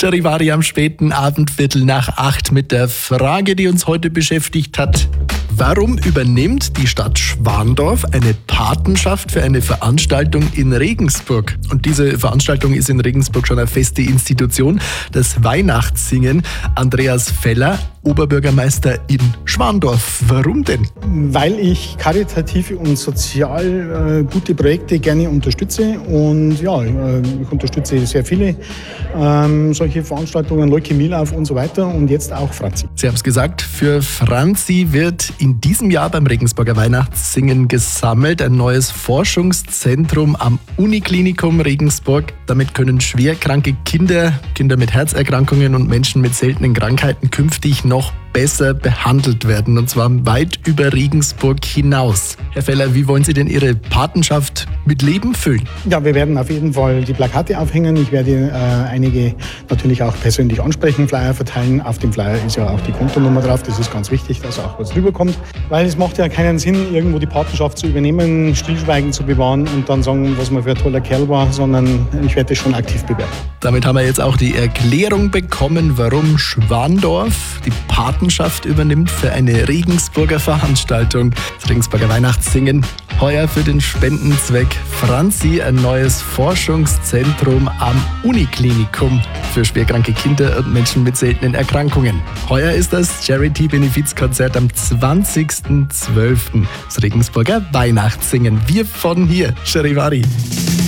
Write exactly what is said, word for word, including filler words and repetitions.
Charivari am späten Abend, Viertel nach acht, mit der Frage, die uns heute beschäftigt hat. Warum übernimmt die Stadt Schwandorf eine Patenschaft für eine Veranstaltung in Regensburg? Und diese Veranstaltung ist in Regensburg schon eine feste Institution, das Weihnachtssingen. Andreas Feller, Oberbürgermeister in Schwandorf. Warum denn? Weil ich karitative und sozial äh, gute Projekte gerne unterstütze. Und ja, äh, ich unterstütze sehr viele ähm, solche Veranstaltungen, Leukämielauf und so weiter. Und jetzt auch Franzi. Sie haben es gesagt, für Franzi wird in diesem Jahr beim Regensburger Weihnachtssingen gesammelt. Ein neues Forschungszentrum am Uniklinikum Regensburg. Damit können schwerkranke Kinder, Kinder mit Herzerkrankungen und Menschen mit seltenen Krankheiten künftig noch besser behandelt werden, und zwar weit über Regensburg hinaus. Herr Feller, wie wollen Sie denn Ihre Patenschaft mit Leben füllen? Ja, wir werden auf jeden Fall die Plakate aufhängen. Ich werde äh, einige natürlich auch persönlich ansprechen, Flyer verteilen. Auf dem Flyer ist ja auch die Kontonummer drauf. Das ist ganz wichtig, dass auch was rüberkommt. Weil es macht ja keinen Sinn, irgendwo die Patenschaft zu übernehmen, Stillschweigen zu bewahren und dann sagen, was man für ein toller Kerl war, sondern ich werde das schon aktiv bewerben. Damit haben wir jetzt auch die Erklärung bekommen, warum Schwandorf die Patenschaft übernimmt für eine Regensburger Veranstaltung. Das Regensburger Weihnachtssingen. Heuer für den Spendenzweck Franzi ein neues Forschungszentrum am Uniklinikum für schwerkranke Kinder und Menschen mit seltenen Erkrankungen. Heuer ist das Charity-Benefizkonzert am zwanzigsten zwölften Das Regensburger Weihnachtssingen. Wir von hier, Charivari.